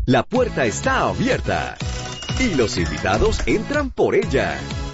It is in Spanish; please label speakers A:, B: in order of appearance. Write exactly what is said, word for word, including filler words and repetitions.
A: La puerta está abierta y los invitados entran por ella.